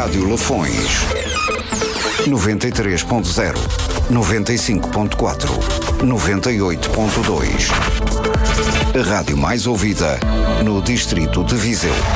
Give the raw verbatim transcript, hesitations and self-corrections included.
Rádio Lafões. noventa e três ponto zero, noventa e cinco ponto quatro, noventa e oito ponto dois. A rádio mais ouvida no distrito de Viseu.